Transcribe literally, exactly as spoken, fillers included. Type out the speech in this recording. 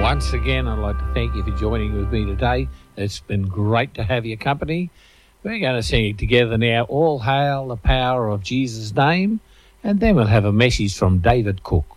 Once again, I'd like to thank you for joining with me today. It's been great to have your company. We're going to sing it together now, All Hail the Power of Jesus' Name, and then we'll have a message from David Cook.